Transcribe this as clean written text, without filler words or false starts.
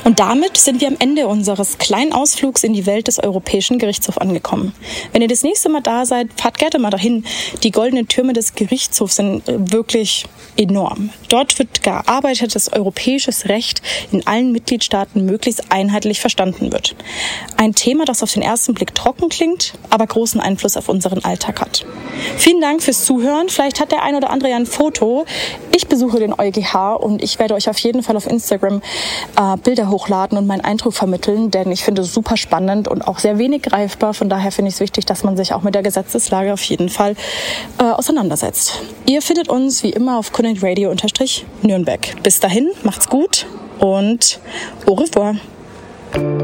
Und damit sind wir am Ende unseres kleinen Ausflugs in die Welt des Europäischen Gerichtshofs angekommen. Wenn ihr das nächste Mal da seid, fahrt gerne mal dahin. Die goldenen Türme des Gerichtshofs sind wirklich enorm. Dort wird gearbeitet, dass europäisches Recht in allen Mitgliedstaaten möglichst einheitlich verstanden wird. Ein Thema, das auf den ersten Blick trocken klingt, aber großen Einfluss auf unseren Alltag hat. Vielen Dank fürs Zuhören. Vielleicht hat der ein oder andere ja ein Foto. Ich besuche den EuGH und ich werde euch auf jeden Fall auf Instagram Bilder hochladen und meinen Eindruck vermitteln, denn ich finde es super spannend und auch sehr wenig greifbar. Von daher finde ich es wichtig, dass man sich auch mit der Gesetzeslage auf jeden Fall auseinandersetzt. Ihr findet uns wie immer auf Connect Radio-Nürnberg. Bis dahin, macht's gut und au revoir.